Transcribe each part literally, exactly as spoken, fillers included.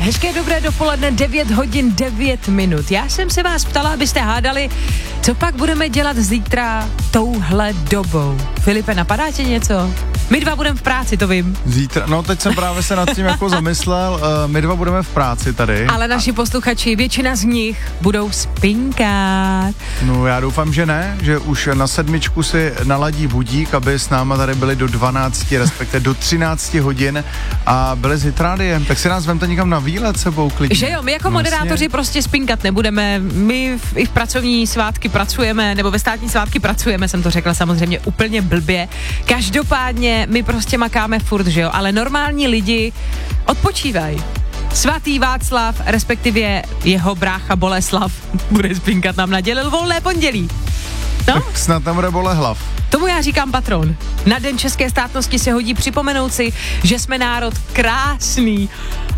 Hezké dobré dopoledne, devět hodin devět minut. Já jsem se vás ptala, abyste hádali, co pak budeme dělat zítra touhle dobou. Filipe, napadá tě něco? My dva budeme v práci, to vím. Zítra, no teď jsem právě se nad tím jako zamyslel, uh, my dva budeme v práci tady. Ale naši posluchači, většina z nich budou spinkat. No já doufám, že ne, že už na sedmičku si naladí budík, aby s náma tady byli do dvanácti, respektive do třinácti hodin a byli s Hitrádiem. Tak si nás vemte někam na výlet sebou klidně. Že jo, my jako moderátoři vlastně prostě spinkat nebudeme, my v, i v pracovní svátky pracujeme, nebo ve státní svátky pracujeme, jsem to řekla samozřejmě úplně blbě. Každopádně my prostě makáme furt, že jo, ale normální lidi odpočívají. Svatý Václav, respektive jeho brácha Boleslav, bude spinkat, nám nadělil volné pondělí. No? Tak snad tam bude Bolehlav. Tomu já říkám patron. Na Den české státnosti se hodí připomenout si, že jsme národ krásný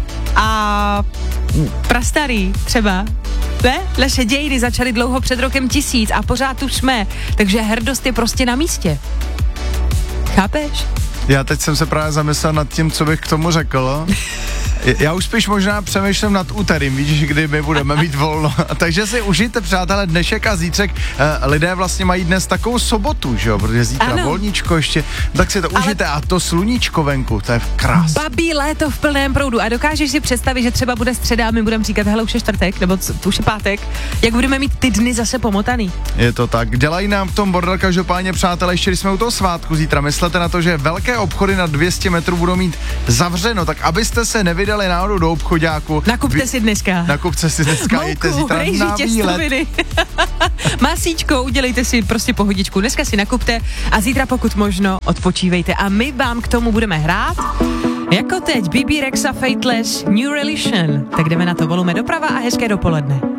a prastarý třeba. Ne? Naše dějiny začaly dlouho před rokem tisíc a pořád tu jsme, takže hrdost je prostě na místě. Chápeš? Já teď jsem se právě zamyslel nad tím, co bych k tomu řekl. Já už spíš možná přemýšlím nad úterým, víš, kdy my budeme mít volno. Takže si užijte, přátelé, dnešek a zítřek. E, lidé vlastně mají dnes takovou sobotu, že jo, protože zítra ano. volníčko ještě, tak si to ale užijte a to sluníčko venku, to je krás. Babí léto v plném proudu a dokážeš si představit, že třeba bude středa a my budeme říkat, hele, už je čtvrtek, nebo c- už je pátek, jak budeme mít ty dny zase pomotaný. Je to tak, dělají nám v tom bordel každopádně, přátelé, ještě když jsme u toho svátku zítra, myslete na to, že velké obchody na dvě stě metrů budou mít zavřeno, tak abyste se nevydali náhodou do obchoďáku. Nakupte vy, si dneska. Nakupte si dneska, jděte zítra na výlet. Masíčko, udělejte si prostě pohodičku. Dneska si nakupte a zítra pokud možno odpočívejte. A my vám k tomu budeme hrát. Jako teď Bibi Rexa Fateless New Religion. Tak jdeme na to, volume doprava a hezké dopoledne.